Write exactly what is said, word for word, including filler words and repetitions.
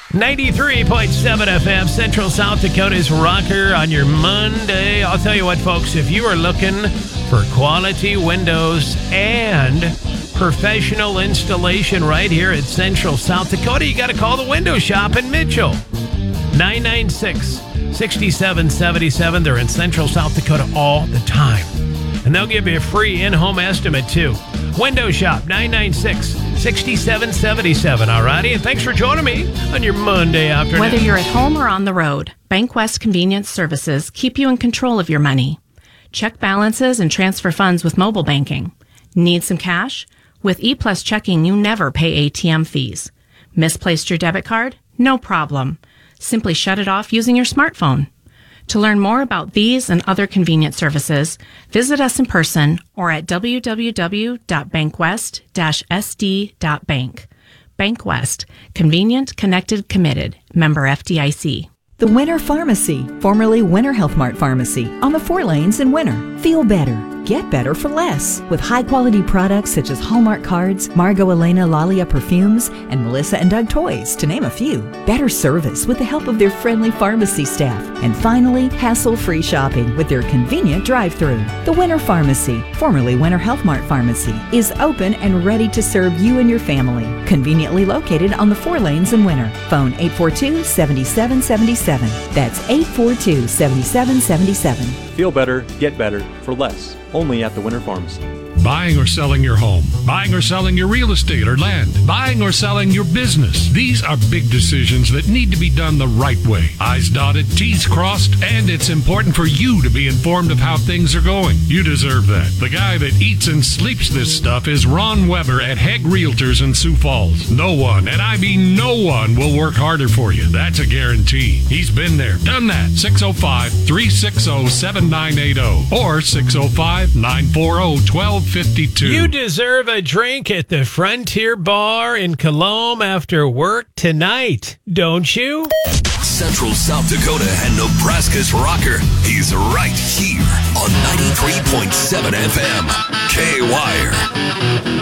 ninety-three point seven F M, Central South Dakota's rocker on your Monday. I'll tell you what, folks, if you are looking for quality windows and professional installation right here at Central South Dakota, you got to call the Window Shop in Mitchell. nine nine six, six seven seven seven. They're in Central South Dakota all the time. And they'll give you a free in-home estimate, too. Window Shop, nine nine six, six seven seven seven. All righty, and thanks for joining me on your Monday afternoon. Whether you're at home or on the road, BankWest Convenience Services keep you in control of your money. Check balances and transfer funds with mobile banking. Need some cash? With ePlus Checking, you never pay A T M fees. Misplaced your debit card? No problem. Simply shut it off using your smartphone. To learn more about these and other convenient services, visit us in person or at w w w dot bankwest dash s d dot bank. BankWest, convenient, connected, committed. Member F D I C. The Winter Pharmacy, formerly Winter Health Mart Pharmacy, on the four lanes in Winter. Feel better. Get better for less. With high-quality products such as Hallmark cards, Margot Elena Lalia perfumes, and Melissa and Doug toys, to name a few. Better service with the help of their friendly pharmacy staff. And finally, hassle-free shopping with their convenient drive-thru. The Winter Pharmacy, formerly Winter Health Mart Pharmacy, is open and ready to serve you and your family. Conveniently located on the four lanes in Winter. Phone eight four two, seven seven seven seven. That's eight four two, seven seven seven seven. Feel better, get better, for less. Only at the Winter Pharmacy. Buying or selling your home, buying or selling your real estate or land, buying or selling your business. These are big decisions that need to be done the right way. I's dotted, T's crossed, and it's important for you to be informed of how things are going. You deserve that. The guy that eats and sleeps this stuff is Ron Weber at Hegg Realtors in Sioux Falls. No one, and I mean no one, will work harder for you. That's a guarantee. He's been there, done that. six oh five, three six oh, seven nine eight oh or six oh five, nine four oh, one two fifty-two. You deserve a drink at the Frontier Bar in Colomb after work tonight, don't you? Central South Dakota and Nebraska's rocker. He's right here on ninety-three point seven F M. K-Wire.